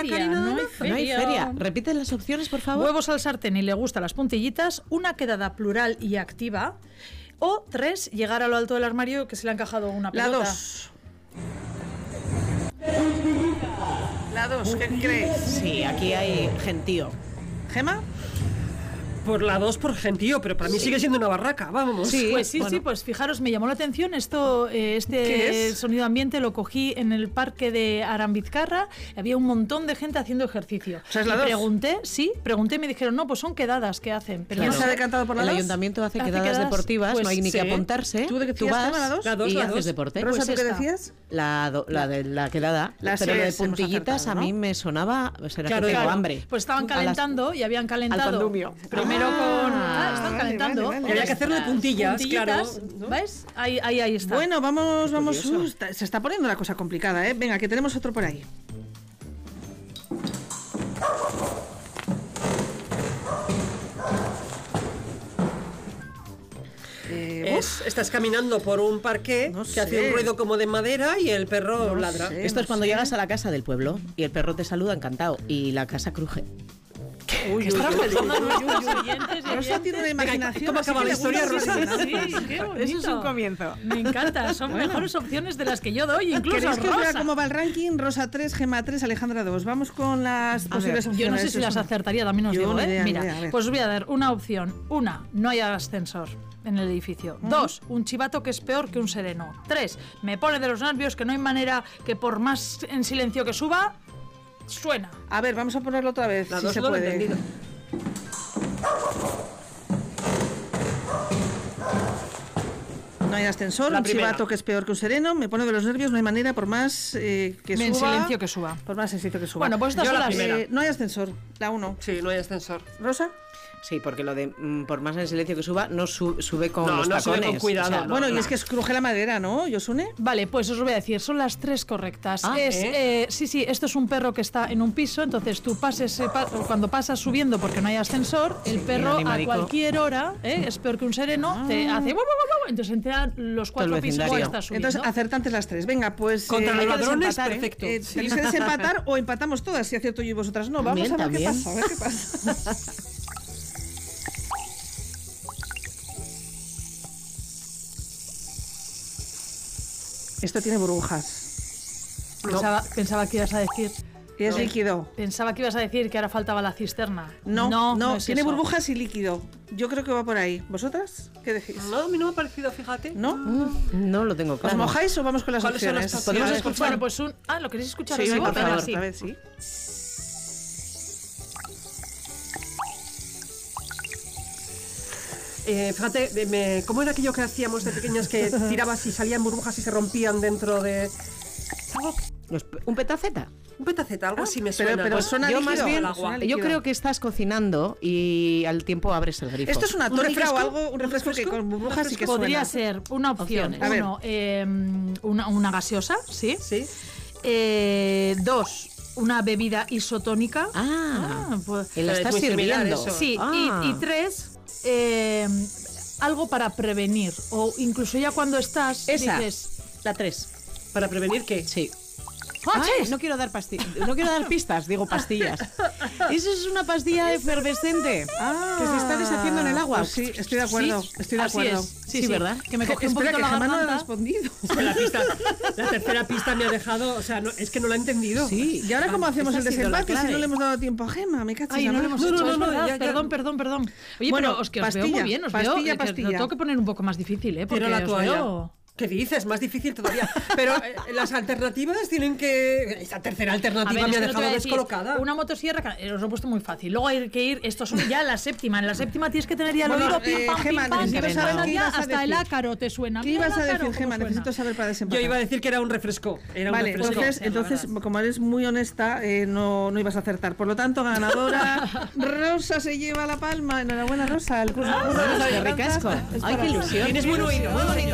Cari, no nada hay más? feria. No hay feria. Repiten las opciones, por favor. Huevos al sartén y le gustan las puntillitas, una quedada plural y activa, o 3, llegar a lo alto del armario que se le ha encajado una La pelota. 2. La 2, ¿qué crees? Sí, aquí hay gentío. ¿Gema? Por la 2 por gentío, pero para mí sigue siendo una barraca, vamos. Sí. Pues sí, Bueno. sí, pues fijaros, me llamó la atención esto, ¿Qué este es? sonido ambiente lo cogí en el parque de Arambizcarra, había un montón de gente haciendo ejercicio. O sea, es la Y 2. pregunté y me dijeron, no, pues son quedadas que hacen. Pero ¿Quién no se ha sé. decantado por la El 2? ayuntamiento hace Hace quedadas quedadas, deportivas, pues, no hay ni que sí. apuntarse. ¿Tú de qué Tú decías, vas Gema, la 2? La 2, y la haces 2. deporte. Rosa, Pues ¿tú qué esta. decías? La de la quedada. Las pero lo de 6 hemos puntillitas acertado, a mí ¿no? me sonaba... Será Claro, que tengo claro. hambre. Pues estaban calentando y habían calentado. condumio. Primero con... estaban vale, calentando. vale, vale. Había que hacerlo de puntillas, claro. Puntillitas, ¿ves? Ahí está. Bueno, vamos. curioso. Se está poniendo la cosa complicada, ¿eh? Venga, que tenemos otro por ahí. Estás caminando por un parque No que hace sé. un ruido como de madera y el perro No ladra. sé. Esto es no cuando sé. llegas a la casa del pueblo y el perro te saluda encantado y la casa cruje. Uy, Estarán pensando nuestros oyentes y Rosa oyentes. tiene una imaginación. ¿cómo así acaba que la le historia, gusta Rosa? Sí, qué bonito. Eso es un comienzo. Me encanta, son mejores opciones de las que yo doy, incluso ¿Queréis que os vea Rosa. cómo va el ranking? Rosa 3, Gema 3, Alejandra 2. Vamos con las posibles opciones. Yo no sé si las acertaría, también os Yo digo, ni ¿eh? idea, ni Mira, idea, a ver. pues os voy a dar una opción. 1, no hay ascensor en el edificio. 2, un chivato que es peor que un sereno. 3, me pone de los nervios que no hay manera que por más en silencio que suba, suena. A ver, vamos a ponerlo otra vez, La si 2 se no lo he puede. entendido. No hay ascensor, La un primera. chivato que es peor que un sereno, me pone de los nervios, no hay manera por más que En suba. silencio que suba. Por más en silencio que suba. Bueno, pues estas Yo son la las... primera. No hay ascensor, la 1. Sí, no hay ascensor. ¿Rosa? Sí, porque lo de por más en silencio que suba, no sube con No, los no sube tacones. con cuidado, no. Bueno, y es que cruje la madera, ¿no, Yosune? Vale, pues os lo voy a decir, son las 3 correctas. Ah, sí, esto es un perro que está en un piso, entonces tú cuando pasas subiendo porque no hay ascensor, el perro a animalico. cualquier hora, es peor que un sereno, te hace... entonces entran los 4 pisos que vecindario. estás subiendo. Entonces, acertantes las 3. Venga, pues... Contra los hay que ladrones, desempatar, perfecto. Tenéis que desempatar o empatamos todas, si acierto yo y vosotras no. Vamos También, a ver qué también. pasa, a ver qué pasa. Esto tiene burbujas. Pensaba que ibas a decir... Y es líquido. Pensaba que ibas a decir que ahora faltaba la cisterna. No, es tiene eso. burbujas y líquido. Yo creo que va por ahí. ¿Vosotras? ¿Qué decís? No, a mí no me ha parecido, fíjate. ¿No? No lo tengo ¿Os claro. mojáis o vamos con las ¿Cuáles son opciones? las Podemos opciones? escuchar. Bueno, pues ¿lo queréis escuchar? Sí, de nuevo? por Venga, favor, sí. otra vez, sí. Fíjate, ¿cómo era aquello que hacíamos de pequeñas que tirabas y salían burbujas y se rompían dentro de... ¿Algo? ¿Un petaceta? Un petaceta, algo así me suena. pero Pues suena Yo líquido. más bien, al agua. Suena yo líquido. creo que estás cocinando y al tiempo abres el grifo. Esto es una ¿Un tónica refresco? o algo, un ¿Un refresco que refresco? con burbujas y que Podría suena. ser una opción. Opciones. A ver. 1, una gaseosa, ¿sí? Sí. 2, una bebida isotónica. Pues, y la Es estás muy similar sirviendo. eso. sí, Ah. y 3, algo para prevenir. O incluso ya cuando estás, Esa. dices... La 3. ¿Para prevenir qué? Sí. ¡Ah, Ay, chis! no quiero dar no quiero dar pistas, digo pastillas. Eso es una pastilla efervescente que se está deshaciendo en el agua. Pues sí, estoy de acuerdo. Sí, estoy de así acuerdo. es. Sí, Sí, ¿verdad? Que me cogí un Espera, poquito que la Gemma no ha garganta. respondido. La tercera pista me ha dejado, o sea, es que no la he entendido. Sí. ¿Y ahora cómo hacemos Esa el ha sido la desempate si clave. no le hemos dado tiempo a Gemma? Me cacho Ay, en no la lo hemos mar. hecho, no, es no, verdad. ya. Perdón. Oye, Bueno, pero os veo muy pastilla, bien, os pastilla, veo... pastilla. Lo tengo que poner un poco más difícil, ¿eh? Porque Tiro la os toalla. veo... ¿Qué dices? Más difícil todavía. Pero las alternativas tienen que... Esa tercera alternativa A ver, me es ha que no te voy dejado a decir, descolocada. Una motosierra, os lo he puesto muy fácil. Luego hay que ir, estos son ya la séptima. En la séptima tienes que tener ya el Bueno, oído pim pam, Gemma, pim pam. necesito Que saber suena qué ya ibas a hasta el decir. ácaro te suena. ¿Qué Mira ibas el a ácaro decir, cómo Gemma? suena. Necesito saber para desempatar. Yo iba a decir que era un refresco. Era un Vale, refresco. entonces como eres muy honesta, no ibas a acertar. Por lo tanto, ganadora, Rosa se lleva la palma. Enhorabuena, Rosa. El curso ¡Qué ricasco! ¡Ay, qué ilusión! Tienes buen oído, buen oído.